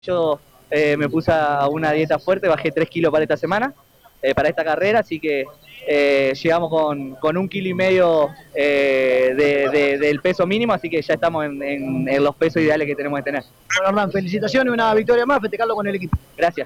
Yo me puse a una dieta fuerte, bajé 3 kilos para esta semana, para esta carrera, así que llegamos con 1,5 kilos del peso mínimo, así que ya estamos en los pesos ideales que tenemos que tener. Bueno, Hernán, felicitaciones, una victoria más, festejarlo con el equipo. Gracias.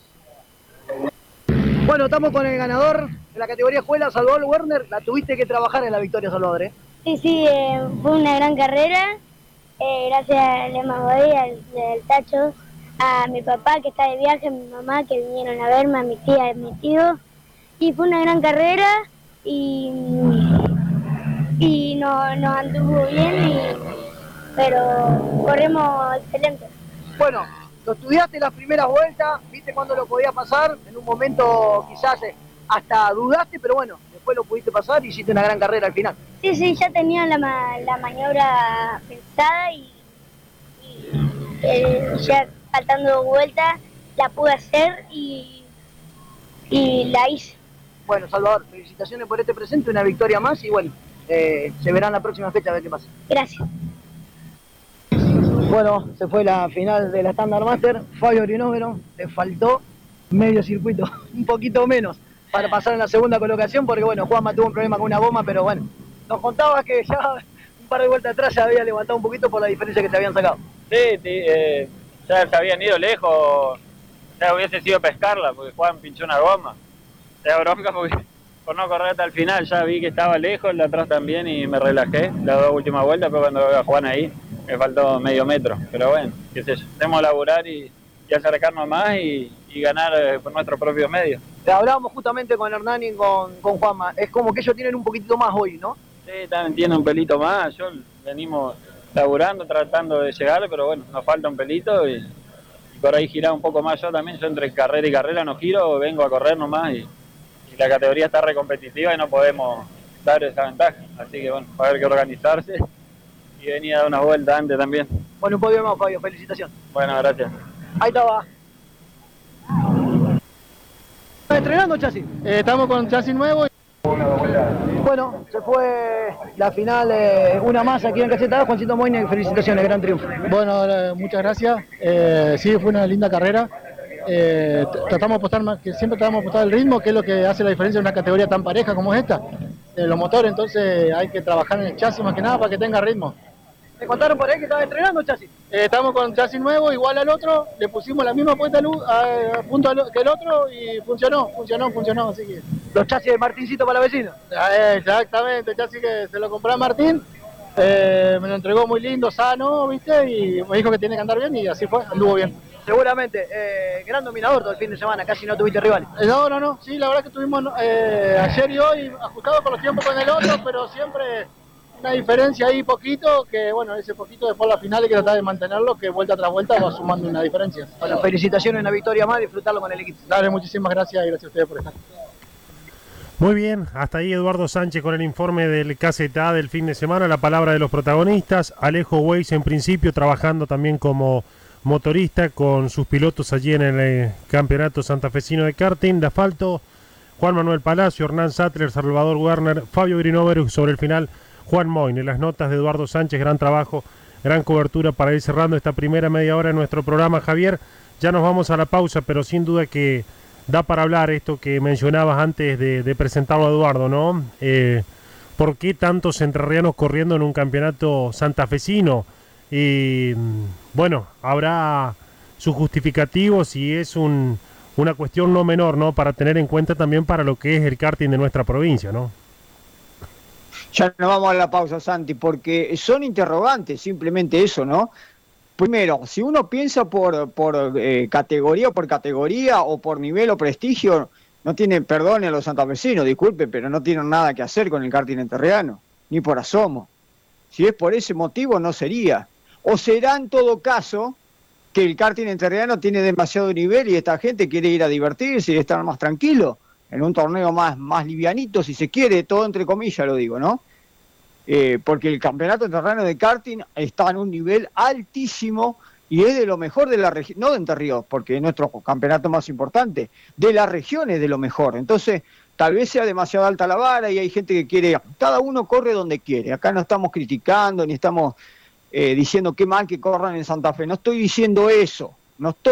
Bueno, estamos con el ganador de la categoría escuela, Salvador Werner. La tuviste que trabajar en la victoria, Salvador, ¿eh? Sí, fue una gran carrera, gracias a Lema Godoy, al Tacho, a mi papá que está de viaje, a mi mamá que vinieron a verme, a mi tía, a mi tío, y fue una gran carrera y nos anduvo bien, pero corremos excelente. Bueno, lo estudiaste las primeras vueltas, viste cuándo lo podía pasar, en un momento quizás hasta dudaste, pero bueno, después lo pudiste pasar y hiciste una gran carrera al final. Sí, ya tenía la maniobra pensada y ya faltando 2 vueltas la pude hacer y la hice. Bueno, Salvador, felicitaciones por este presente, una victoria más y bueno, se verá en la próxima fecha a ver qué pasa. Gracias. Bueno, se fue la final de la Standard Master, Fabio Grinóvero, le faltó medio circuito, un poquito menos, para pasar en la segunda colocación, porque bueno, Juanma tuvo un problema con una goma, pero bueno, nos contaba que ya un par de vueltas atrás ya había levantado un poquito por la diferencia que te habían sacado. Sí, ya se habían ido lejos, ya hubiese sido pescarla, porque Juan pinchó una goma. Te da bronca porque por no correr hasta el final, ya vi que estaba lejos, el de atrás también, y me relajé las 2 últimas vueltas, pero cuando veo a Juan ahí, me faltó medio metro. Pero bueno, qué sé yo, tenemos que laburar y acercarnos más y ganar por nuestros propios medios. Hablábamos justamente con Hernán y con Juanma, es como que ellos tienen un poquitito más hoy, ¿no? Sí, también tiene un pelito más, yo venimos laburando, tratando de llegar, pero bueno, nos falta un pelito y por ahí girar un poco más yo también, yo entre carrera y carrera no giro, vengo a correr nomás y la categoría está re competitiva y no podemos dar esa ventaja, así que bueno, va a haber que organizarse y venir a dar unas vueltas antes también. Bueno, un podio más, Fabio, felicitaciones. Bueno, gracias. Ahí estaba. ¿Estás entrenando, chasis? Estamos con chasis nuevo. Bueno, se fue la final, una más aquí en Cachetada. Juancito Moine, felicitaciones, gran triunfo. Bueno, muchas gracias. Sí, fue una linda carrera. Tratamos de apostar más, que siempre tratamos de apostar el ritmo, que es lo que hace la diferencia en una categoría tan pareja como esta, de los motores. Entonces hay que trabajar en el chasis más que nada para que tenga ritmo. ¿Te contaron por ahí que estabas entrenando, chasis? Estamos con chasis nuevo, igual al otro, le pusimos la misma puesta a punto que el otro y funcionó, así que... Los chasis de Martincito para la vecina. Exactamente, el chasis que se lo compré a Martín, me lo entregó muy lindo, sano, ¿viste? Y me dijo que tiene que andar bien y así fue, anduvo bien. Seguramente, gran dominador todo el fin de semana, casi no tuviste rivales. No, sí, la verdad que tuvimos ayer y hoy ajustados con los tiempos con el otro, pero siempre una diferencia ahí poquito, que bueno, ese poquito después la final hay que tratar de mantenerlo, que vuelta tras vuelta va sumando una diferencia. Bueno, felicitaciones, una victoria más, disfrutarlo con el equipo. Dale, muchísimas gracias y gracias a ustedes por estar. Muy bien, hasta ahí Eduardo Sánchez con el informe del KZA del fin de semana, la palabra de los protagonistas. Alejo Weiss en principio trabajando también como motorista con sus pilotos allí en el campeonato santafesino de karting de asfalto. Juan Manuel Palacio, Hernán Sattler, Salvador Werner, Fabio Grinóvero, sobre el final Juan Moine. Las notas de Eduardo Sánchez, gran trabajo, gran cobertura para ir cerrando esta primera media hora de nuestro programa. Javier, ya nos vamos a la pausa, pero sin duda que da para hablar esto que mencionabas antes de presentarlo a Eduardo, ¿no? ¿Por qué tantos entrerrianos corriendo en un campeonato santafesino? Y bueno, habrá sus justificativos y es una cuestión no menor, ¿no? Para tener en cuenta también para lo que es el karting de nuestra provincia, ¿no? Ya nos vamos a la pausa, Santi, porque son interrogantes, simplemente eso, ¿no? Primero, si uno piensa por categoría por categoría o por nivel o prestigio, no tiene, perdón a los santafesinos, disculpe, pero no tienen nada que hacer con el karting entrerriano, ni por asomo. Si es por ese motivo, no sería. O será en todo caso que el karting entrerriano tiene demasiado nivel y esta gente quiere ir a divertirse y estar más tranquilo, en un torneo más livianito, si se quiere, todo entre comillas lo digo, ¿no? Porque el campeonato entrerriano de karting está en un nivel altísimo y es de lo mejor de la región, no de Entre Ríos, porque es nuestro campeonato más importante, de la región es de lo mejor. Entonces, tal vez sea demasiado alta la vara y hay gente que quiere, cada uno corre donde quiere. Acá no estamos criticando ni estamos diciendo qué mal que corran en Santa Fe, no estoy diciendo eso. No estoy